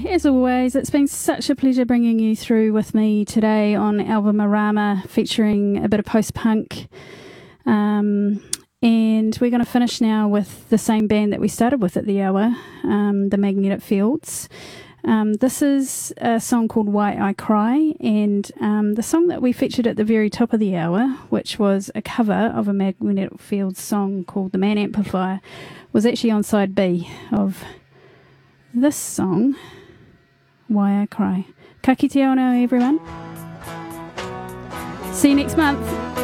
As always, it's been such a pleasure bringing you through with me today on Albumarama, featuring a bit of post-punk. And we're going to finish now with the same band that we started with at the hour, the Magnetic Fields. This is a song called Why I Cry, and the song that we featured at the very top of the hour, which was a cover of a Magnetic Fields song called The Man Amplifier, was actually on side B of this song, Why I Cry. Ka kite ono, everyone. See you next month.